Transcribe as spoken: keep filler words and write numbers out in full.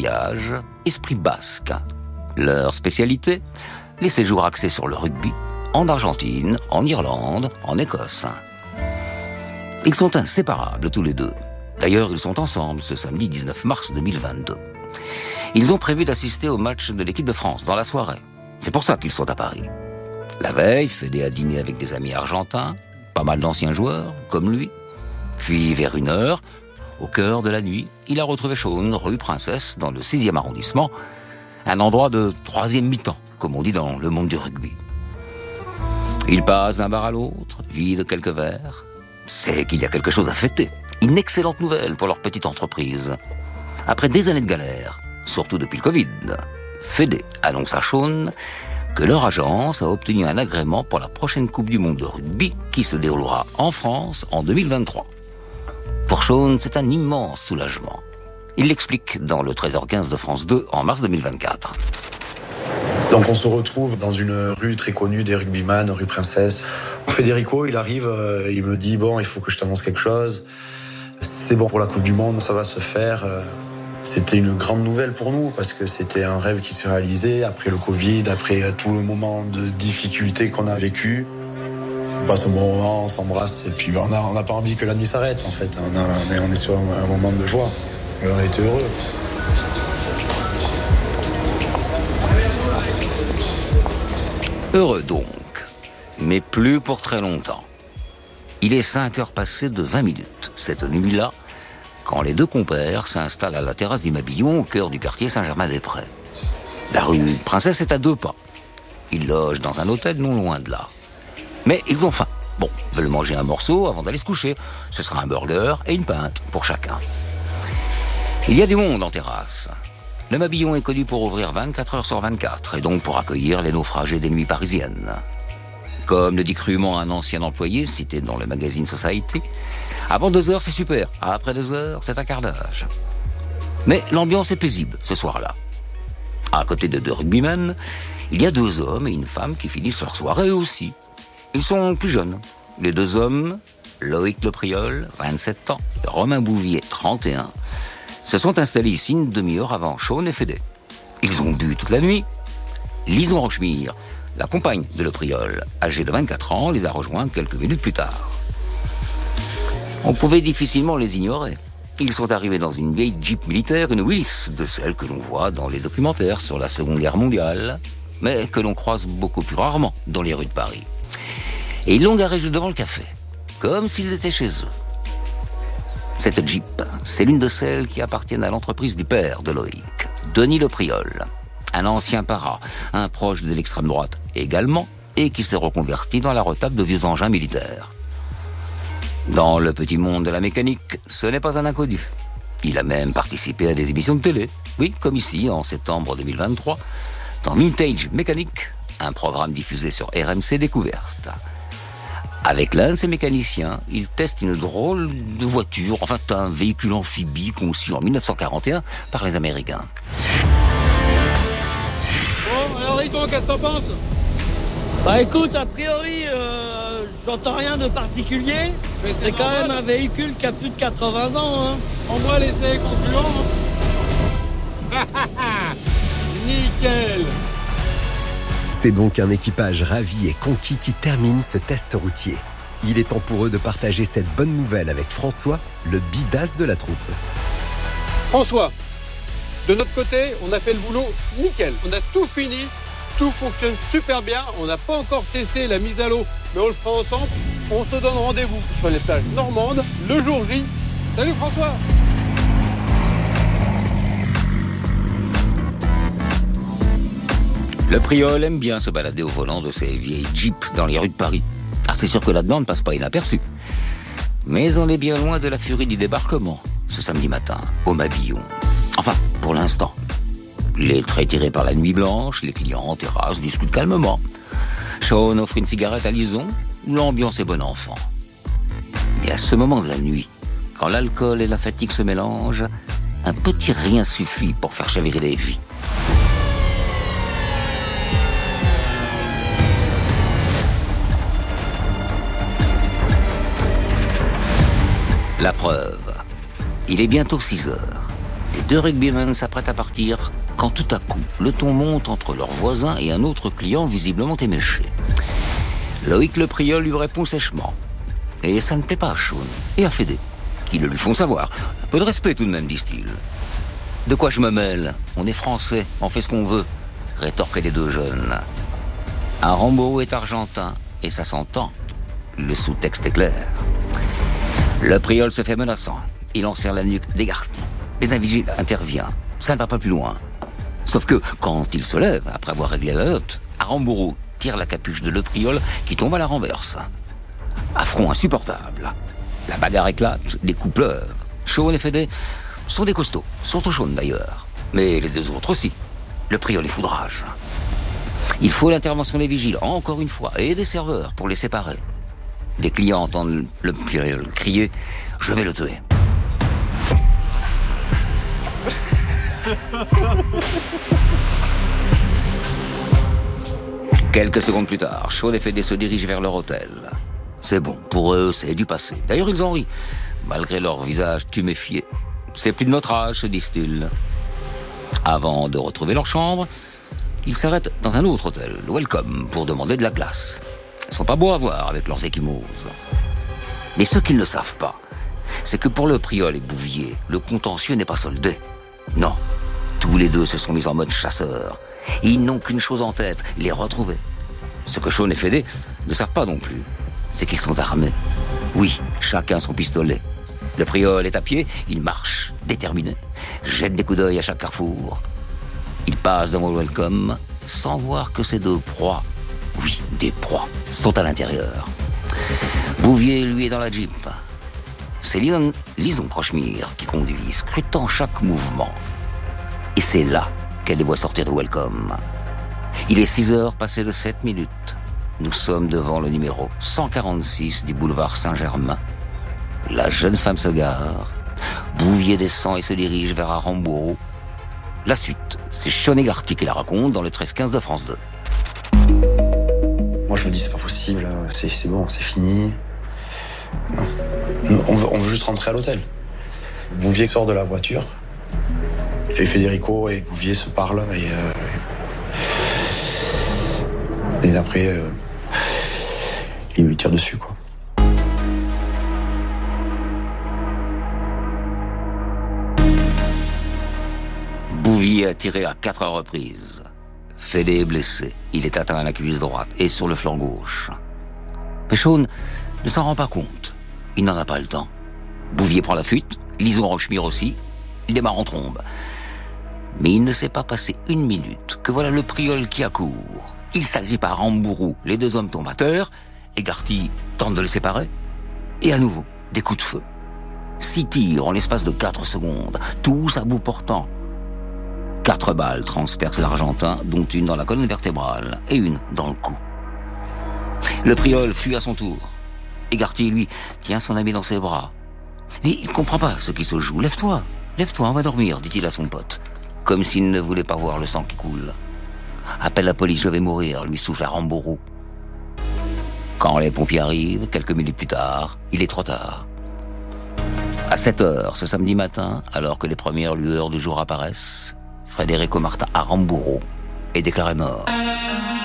voyage, esprit basque. Leur spécialité, les séjours axés sur le rugby, en Argentine, en Irlande, en Écosse. Ils sont inséparables tous les deux. D'ailleurs, ils sont ensemble ce samedi dix-neuf mars deux mille vingt-deux. Ils ont prévu d'assister au match de l'équipe de France dans la soirée. C'est pour ça qu'ils sont à Paris. La veille, Fédé a dîné avec des amis argentins, pas mal d'anciens joueurs, comme lui. Puis, vers une heure, au cœur de la nuit, il a retrouvé Sean, rue Princesse, dans le sixième arrondissement, un endroit de troisième mi-temps, comme on dit dans le monde du rugby. Ils passent d'un bar à l'autre, vident quelques verres. C'est qu'il y a quelque chose à fêter. Une excellente nouvelle pour leur petite entreprise. Après des années de galère, surtout depuis le Covid, Fédé annonce à Sean que leur agence a obtenu un agrément pour la prochaine Coupe du Monde de rugby qui se déroulera en France en deux mille vingt-trois. Pour Sean, c'est un immense soulagement. Il l'explique dans le treize heures quinze de France deux en mars deux mille vingt-quatre. Donc on se retrouve dans une rue très connue des rugbyman, rue Princesse. Federico, il arrive, euh, il me dit « Bon, il faut que je t'annonce quelque chose. C'est bon pour la Coupe du Monde, ça va se faire. » C'était une grande nouvelle pour nous parce que c'était un rêve qui se réalisait après le Covid, après tout le moment de difficulté qu'on a vécu. On passe un bon moment, on s'embrasse et puis on n'a on a pas envie que la nuit s'arrête en fait. On, a, on, est, on est sur un, un moment de joie. Et on était heureux. Heureux donc, mais plus pour très longtemps. Il est cinq heures passées de vingt minutes, cette nuit-là, quand les deux compères s'installent à la terrasse du Mabillon, au cœur du quartier Saint-Germain-des-Prés. La rue Princesse est à deux pas. Ils logent dans un hôtel non loin de là. Mais ils ont faim. Bon, veulent manger un morceau avant d'aller se coucher. Ce sera un burger et une pinte pour chacun. Il y a du monde en terrasse. Le Mabillon est connu pour ouvrir vingt-quatre heures sur vingt-quatre et donc pour accueillir les naufragés des nuits parisiennes. Comme le dit crûment un ancien employé cité dans le magazine Society, avant deux heures c'est super, après deux heures c'est un quart d'âge. Mais l'ambiance est paisible ce soir-là. À côté de deux rugbymen, il y a deux hommes et une femme qui finissent leur soirée eux aussi. Ils sont plus jeunes. Les deux hommes, Loïc Le Priol, vingt-sept ans, et Romain Bouvier, trente et un, se sont installés ici une demi-heure avant Sean et Fédé. Ils ont bu toute la nuit. Lison Rochemire, la compagne de Le Priol, âgée de vingt-quatre ans, les a rejoints quelques minutes plus tard. On pouvait difficilement les ignorer. Ils sont arrivés dans une vieille Jeep militaire, une Willys, de celles que l'on voit dans les documentaires sur la Seconde Guerre mondiale, mais que l'on croise beaucoup plus rarement dans les rues de Paris. Et ils l'ont garée juste devant le café, comme s'ils étaient chez eux. Cette Jeep, c'est l'une de celles qui appartiennent à l'entreprise du père de Loïc, Denis Le Priol, un ancien para, un proche de l'extrême droite également, et qui s'est reconverti dans la retape de vieux engins militaires. Dans le petit monde de la mécanique, ce n'est pas un inconnu. Il a même participé à des émissions de télé, oui, comme ici, en septembre deux mille vingt-trois, dans Vintage Mécanique, un programme diffusé sur R M C Découverte. Avec l'un de ses mécaniciens, il teste une drôle de voiture, enfin un véhicule amphibie conçu en dix-neuf cent quarante et un par les Américains. Bon, alors Riton, qu'est-ce que t'en penses ? Bah écoute, a priori, euh, j'entends rien de particulier. Mais c'est c'est quand normal. même un véhicule qui a plus de quatre-vingts ans. Hein. En moi, l'essai est concluant. Hein. Nickel. C'est donc un équipage ravi et conquis qui termine ce test routier. Il est temps pour eux de partager cette bonne nouvelle avec François, le bidas de la troupe. François, de notre côté, on a fait le boulot nickel. On a tout fini, tout fonctionne super bien. On n'a pas encore testé la mise à l'eau, mais on le fera ensemble. On se donne rendez-vous sur les plages normandes le jour J. Salut François. Le Priol aime bien se balader au volant de ses vieilles Jeeps dans les rues de Paris. Ah, c'est sûr que là-dedans, on ne passe pas inaperçu. Mais on est bien loin de la furie du débarquement, ce samedi matin, au Mabillon. Enfin, pour l'instant. Les traits tirés par la nuit blanche, les clients en terrasse discutent calmement. Sean offre une cigarette à Lison, l'ambiance est bon enfant. Et à ce moment de la nuit, quand l'alcool et la fatigue se mélangent, un petit rien suffit pour faire chavirer des vies. La preuve. Il est bientôt six heures. Les Deux rugbymen s'apprêtent à partir quand tout à coup, le ton monte entre leur voisin et un autre client visiblement éméché. Loïc Le Priol lui répond sèchement. Et ça ne plaît pas à Sean et à Fédé, qui le lui font savoir. Un peu de respect tout de même, disent-ils. De quoi je me mêle? On est français, on fait ce qu'on veut, rétorquent les deux jeunes. Aramburu est argentin, et ça s'entend. Le sous-texte est clair. Le Priol se fait menaçant. Il en serre la nuque d'Egarty. Mais un vigile intervient. Ça ne va pas plus loin. Sauf que, quand il se lève, après avoir réglé la note, Aramburu tire la capuche de Le Priol qui tombe à la renverse. Affront insupportable. La bagarre éclate, les coups pleurent. Sean et Fédé sont des costauds, surtout Sean d'ailleurs. Mais les deux autres aussi. Le Priol est foudrage. Il faut l'intervention des vigiles, encore une fois, et des serveurs pour les séparer. Les clients entendent Le Priol crier « Je vais le tuer ». Quelques secondes plus tard, Sean et Fédé se dirigent vers leur hôtel. C'est bon, pour eux, c'est du passé. D'ailleurs, ils en rient, malgré leur visage tuméfié. C'est plus de notre âge, se disent-ils. Avant de retrouver leur chambre, ils s'arrêtent dans un autre hôtel, le Welcome, pour demander de la glace. Ils sont pas beaux à voir avec leurs échymoses. Mais ce qu'ils ne savent pas, c'est que pour Le Priol et Bouvier, le contentieux n'est pas soldé. Non, tous les deux se sont mis en mode chasseur. Ils n'ont qu'une chose en tête, les retrouver. Ce que Sean et Fédé ne savent pas non plus, c'est qu'ils sont armés. Oui, chacun son pistolet. Le Priol est à pied, il marche, déterminé, jette des coups d'œil à chaque carrefour. Il passe devant le Welcome, sans voir que ces deux proies, oui, des proies, sont à l'intérieur. Bouvier, lui, est dans la Jeep. C'est Lison, Lison Crochemire qui conduit, scrutant chaque mouvement. Et c'est là qu'elle les voit sortir de Welcome. Il est six heures passées de sept minutes. Nous sommes devant le numéro cent quarante-six du boulevard Saint-Germain. La jeune femme se gare. Bouvier descend et se dirige vers Aramburu. La suite, c'est Sean Egarty qui la raconte dans le treize quinze de France deux. Moi, je me dis, c'est pas possible, c'est, c'est bon, c'est fini. Non. On veut, on veut juste rentrer à l'hôtel. Bouvier sort de la voiture. Et Federico et Bouvier se parlent. Et, euh, et après, euh, il lui tire dessus, quoi. Bouvier a tiré à quatre reprises. Fédé est blessé. Il est atteint à la cuisse droite et sur le flanc gauche. Mais Sean ne s'en rend pas compte. Il n'en a pas le temps. Bouvier prend la fuite. Lison Rochemire aussi. Il démarre en trombe. Mais il ne s'est pas passé une minute que voilà le Priol qui accourt. Il s'agrippe à Aramburu. Les deux hommes tombent à terre. Egarty tente de les séparer. Et à nouveau, des coups de feu. Six tirs en l'espace de quatre secondes. Tous à bout portant. Quatre balles transpercent l'Argentin, dont une dans la colonne vertébrale et une dans le cou. Le Priol fuit à son tour. Egarty, lui, tient son ami dans ses bras. Mais il ne comprend pas ce qui se joue. « Lève-toi, lève-toi, on va dormir », dit-il à son pote, comme s'il ne voulait pas voir le sang qui coule. « Appelle la police, je vais mourir », lui souffle Aramburu. Quand les pompiers arrivent, quelques minutes plus tard, il est trop tard. À sept heures, ce samedi matin, alors que les premières lueurs du jour apparaissent, Federico Martin Aramburu est déclaré mort.